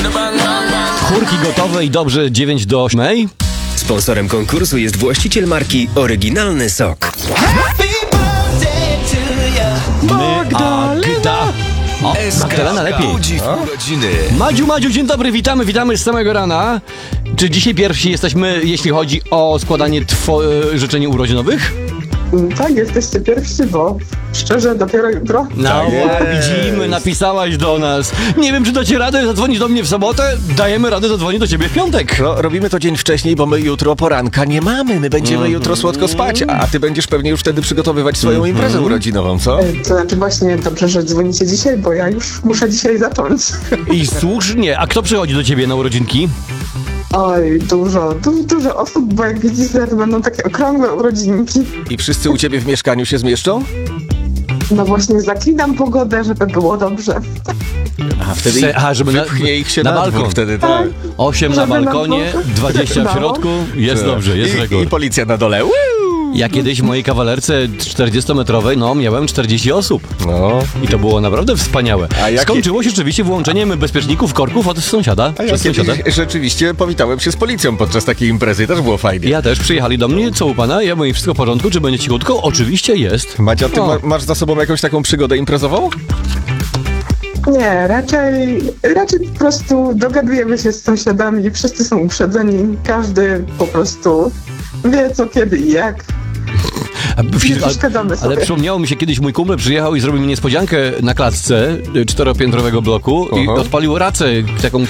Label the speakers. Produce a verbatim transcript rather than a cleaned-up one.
Speaker 1: Chórki gotowe i dobrze, dziewięć do ósmej.
Speaker 2: Sponsorem konkursu jest właściciel marki Oryginalny Sok.
Speaker 1: Magda. O, Magdalena lepiej. Madziu, Madziu, dzień dobry, witamy, witamy z samego rana. Czy dzisiaj pierwsi jesteśmy, jeśli chodzi o składanie two- życzeń urodzinowych?
Speaker 3: Tak, jesteście pierwsi, bo szczerze dopiero jutro.
Speaker 1: No,
Speaker 4: Tak
Speaker 1: widzimy, napisałaś do nas. Nie wiem, czy dacie radę zadzwonić do mnie w sobotę. Dajemy radę zadzwonić do ciebie w piątek.
Speaker 4: No, robimy to dzień wcześniej, bo my jutro poranka nie mamy. My będziemy
Speaker 1: Mm-hmm.
Speaker 4: jutro słodko spać, a ty będziesz pewnie już wtedy przygotowywać swoją imprezę urodzinową, co?
Speaker 3: E, To znaczy właśnie dobrze, że dzwonicie dzisiaj, bo ja już muszę dzisiaj zacząć.
Speaker 1: I słusznie. A kto przychodzi do ciebie na urodzinki?
Speaker 3: Oj, dużo, du- dużo osób, bo jak widzicie, to będą takie okrągłe urodzinki.
Speaker 4: I wszyscy u ciebie w mieszkaniu się zmieszczą?
Speaker 3: No właśnie zaklinam pogodę, żeby było dobrze.
Speaker 4: A wtedy
Speaker 1: Se- aha, żeby na-
Speaker 4: wypchnie ich się
Speaker 1: na
Speaker 4: na,
Speaker 1: balkon.
Speaker 4: dwór wtedy, tak.
Speaker 1: Osiem na
Speaker 3: Żeby na
Speaker 1: balkonie,
Speaker 3: dwóch.
Speaker 1: dwadzieścia w
Speaker 3: No.
Speaker 1: środku. Jest dobrze, jest
Speaker 4: I, I
Speaker 1: rekord.
Speaker 4: policja na dole. Uuu!
Speaker 1: Ja kiedyś w mojej kawalerce czterdziestometrowej, no, miałem czterdzieści osób.
Speaker 4: No.
Speaker 1: I to było naprawdę wspaniałe.
Speaker 4: A jakie-
Speaker 1: Skończyło się rzeczywiście włączeniem bezpieczników, korków od sąsiada.
Speaker 4: A ja
Speaker 1: Przez
Speaker 4: kiedyś
Speaker 1: sąsiada.
Speaker 4: rzeczywiście powitałem się z policją podczas takiej imprezy, też było fajnie.
Speaker 1: Ja też przyjechali do mnie, co u pana? Ja mówię, wszystko w porządku, czy będzie cichutko? Oczywiście jest.
Speaker 4: Madzia, ty
Speaker 1: O.
Speaker 4: ma, masz za sobą jakąś taką przygodę imprezową?
Speaker 3: Nie, raczej, raczej po prostu dogadujemy się z sąsiadami, wszyscy są uprzedzeni, każdy po prostu wie co, kiedy i jak.
Speaker 1: A,
Speaker 3: Nie przeszkadzamy sobie.
Speaker 1: ale przypomniało mi się, kiedyś mój kumpel przyjechał i zrobił mi niespodziankę na klatce y, czteropiętrowego bloku i
Speaker 4: Aha.
Speaker 1: odpalił racę, taką